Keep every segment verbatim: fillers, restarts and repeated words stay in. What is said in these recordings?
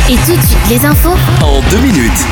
Et tout de suite, les infos en deux minutes.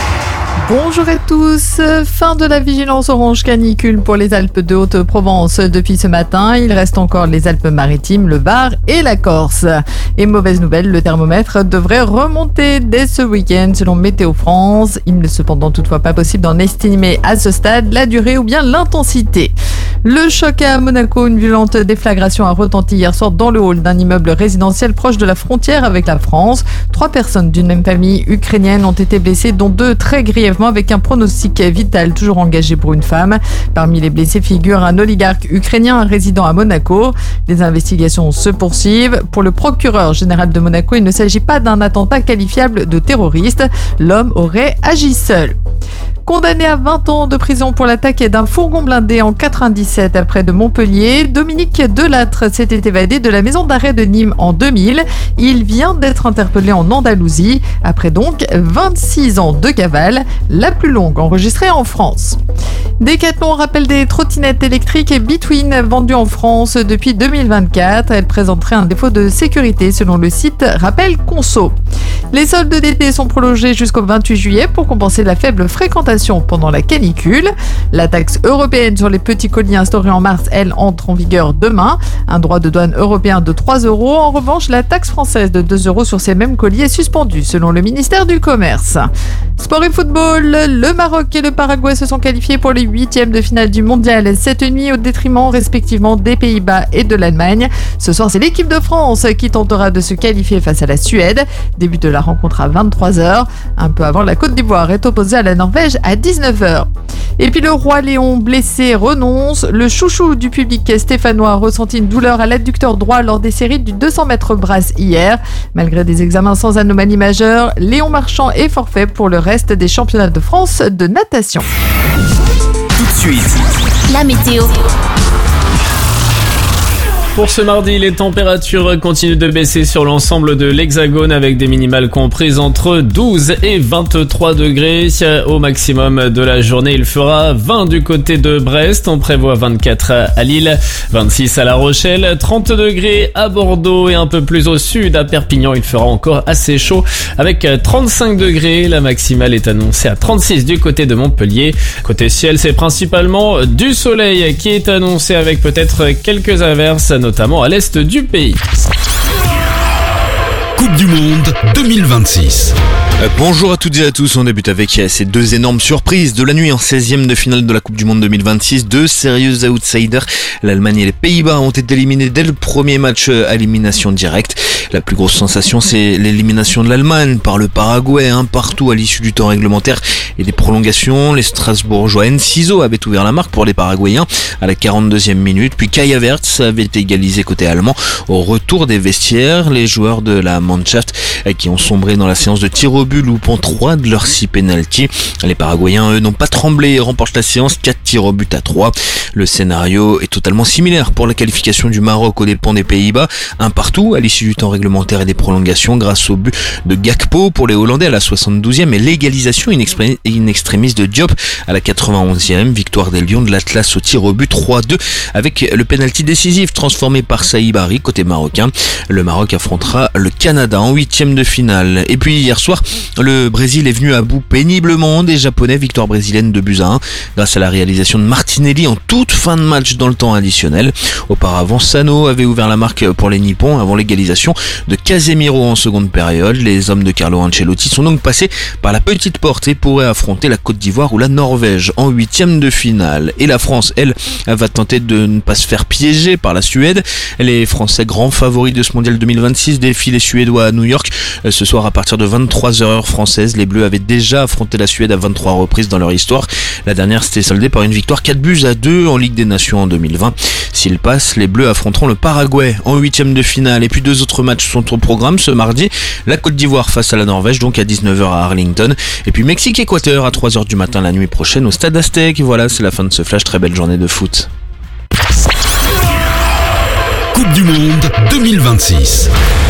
Bonjour à tous, fin de la vigilance orange canicule pour les Alpes de Haute-Provence depuis ce matin. Il reste encore les Alpes-Maritimes, le Var et la Corse. Et mauvaise nouvelle, le thermomètre devrait remonter dès ce week-end selon Météo France. Il n'est cependant toutefois pas possible d'en estimer à ce stade la durée ou bien l'intensité. Le choc à Monaco, une violente déflagration a retenti hier soir dans le hall d'un immeuble résidentiel proche de la frontière avec la France. Trois personnes d'une même famille ukrainienne ont été blessées, dont deux très grièvement avec un pronostic vital toujours engagé pour une femme. Parmi les blessés figure un oligarque ukrainien résident à Monaco. Les investigations se poursuivent. Pour le procureur général de Monaco, il ne s'agit pas d'un attentat qualifiable de terroriste. L'homme aurait agi seul. Condamné à vingt ans de prison pour l'attaque d'un fourgon blindé en quatre-vingt-dix-sept près de Montpellier, Dominique Delattre s'était évadé de la maison d'arrêt de Nîmes en deux mille. Il vient d'être interpellé en Andalousie, après donc vingt-six ans de cavale, la plus longue enregistrée en France. Decathlon rappelle des trottinettes électriques et Between vendues en France depuis deux mille vingt-quatre. Elles présenteraient un défaut de sécurité selon le site Rappel Conso. Les soldes d'été sont prolongés jusqu'au vingt-huit juillet pour compenser la faible fréquentation pendant la canicule. La taxe européenne sur les petits colis instaurée en mars, elle, entre en vigueur demain. Un droit de douane européen de trois euros. En revanche, la taxe française de deux euros sur ces mêmes colis est suspendue, selon le ministère du Commerce. Sport et football, le Maroc et le Paraguay se sont qualifiés pour les huitièmes de finale du mondial cette nuit au détriment respectivement des Pays-Bas et de l'Allemagne. Ce soir, c'est l'équipe de France qui tentera de se qualifier face à la Suède. Début de la rencontre à vingt-trois heures. Un peu avant, la Côte d'Ivoire est opposée à la Norvège à dix-neuf heures. Et puis le roi Léon, blessé, renonce. Le chouchou du public stéphanois a ressenti une douleur à l'adducteur droit lors des séries du deux cents mètres brasse hier. Malgré des examens sans anomalie majeure, Léon Marchand est forfait pour le reste des championnats de France de natation. Tout de suite, la météo. Pour ce mardi, les températures continuent de baisser sur l'ensemble de l'Hexagone avec des minimales comprises entre douze et vingt-trois degrés. Au maximum de la journée, il fera vingt du côté de Brest. On prévoit vingt-quatre à Lille, vingt-six à La Rochelle, trente degrés à Bordeaux et un peu plus au sud à Perpignan. Il fera encore assez chaud avec trente-cinq degrés. La maximale est annoncée à trente-six du côté de Montpellier. Côté ciel, c'est principalement du soleil qui est annoncé avec peut-être quelques averses, notamment à l'est du pays. Coupe du Monde deux mille vingt-six. Bonjour à toutes et à tous, on débute avec ces deux énormes surprises de la nuit en seizième de finale de la Coupe du Monde deux mille vingt-six. Deux sérieux outsiders, l'Allemagne et les Pays-Bas ont été éliminés dès le premier match à élimination directe. La plus grosse sensation, c'est l'élimination de l'Allemagne par le Paraguay, un partout à l'issue du temps réglementaire et des prolongations. Les Strasbourgeois Enciso avaient ouvert la marque pour les Paraguayens à la quarante-deuxième minute, puis Kai Havertz avait égalisé côté allemand au retour des vestiaires. Les joueurs de la Mannschaft qui ont sombré dans la séance de tir au but, loupant trois de leurs six pénaltys. Les Paraguayens, eux, n'ont pas tremblé et remportent la séance quatre tirs au but à trois. Le scénario est totalement similaire pour la qualification du Maroc aux dépens des Pays-Bas. Un partout à l'issue du temps réglementaire et des prolongations grâce au but de Gakpo pour les Hollandais à la soixante-douzième et l'égalisation in extremis de Diop à la quatre-vingt-onzième. Victoire des Lions de l'Atlas au tir au but trois deux avec le pénalty décisif transformé par Saïd Barry côté marocain. Le Maroc affrontera le Canada en huitième de finale. Et puis hier soir, le Brésil est venu à bout péniblement des Japonais, victoire brésilienne de buts à un grâce à la réalisation de Martinelli en toute fin de match dans le temps additionnel. Auparavant, Sano avait ouvert la marque pour les Nippons avant l'égalisation de Casemiro en seconde période. Les hommes de Carlo Ancelotti sont donc passés par la petite porte et pourraient affronter la Côte d'Ivoire ou la Norvège en huitième de finale. Et la France, elle, va tenter de ne pas se faire piéger par la Suède. Les Français, grands favoris de ce mondial deux mille vingt-six, défilent les Suédois à New York ce soir à partir de vingt-trois heures françaises. Les Bleus avaient déjà affronté la Suède à vingt-trois reprises dans leur histoire. La dernière s'était soldée par une victoire quatre buts à deux en Ligue des Nations en deux mille vingt. S'ils passent, les Bleus affronteront le Paraguay en huitième de finale. Et puis deux autres matchs sont au programme ce mardi. La Côte d'Ivoire face à la Norvège, donc à dix-neuf heures à Arlington. Et puis Mexique-Équateur à trois heures du matin la nuit prochaine au Stade Aztec. Voilà, c'est la fin de ce flash. Très belle journée de foot. Coupe du Monde deux mille vingt-six.